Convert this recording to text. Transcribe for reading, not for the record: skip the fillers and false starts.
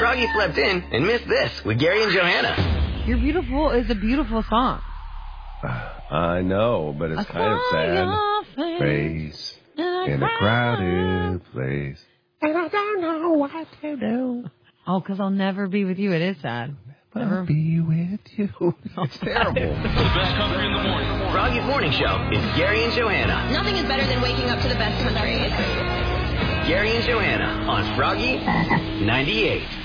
Froggy slept in and missed this with Gary and Johanna. You're Beautiful is a beautiful song. I know, but it's kind of sad. Face in a crowded place. And I don't know what to do. Oh, because I'll never be with you. It is sad. Never be with you. It's terrible. The best country in the morning. Froggy's Morning Show is Gary and Johanna. Nothing is better than waking up to the best country. Gary and Johanna on Froggy 98.